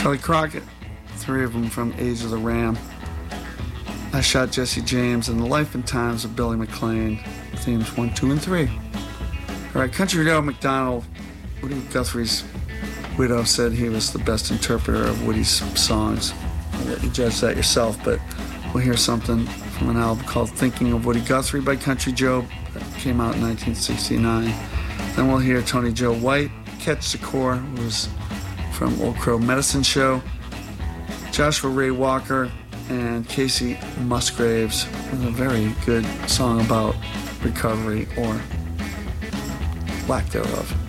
Charlie Crockett, 3 of them from Age of the Ram. I Shot Jesse James, and The Life and Times of Billy McLean, themes 1, 2, and 3. All right, Country Joe McDonald, Woody Guthrie's widow, said he was the best interpreter of Woody's songs. I'll let you judge that yourself, but we'll hear something from an album called Thinking of Woody Guthrie by Country Joe that came out in 1969. Then we'll hear Tony Joe White, Catch the Core, who was from Old Crow Medicine Show, Joshua Ray Walker, and Casey Musgraves with a very good song about recovery or lack thereof.